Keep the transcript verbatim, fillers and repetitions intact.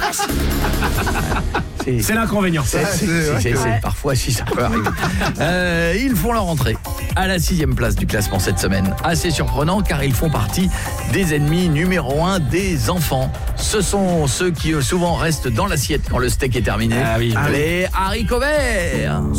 glace. C'est, C'est l'inconvénient. c'est, c'est, c'est, c'est, c'est, parfois, si ça peut arriver. Euh, ils font leur entrée à la sixième place du classement cette semaine. Assez surprenant car ils font partie des ennemis numéro un des enfants. Ce sont ceux qui souvent restent dans l'assiette quand le steak est terminé. Ah oui. Les haricots verts.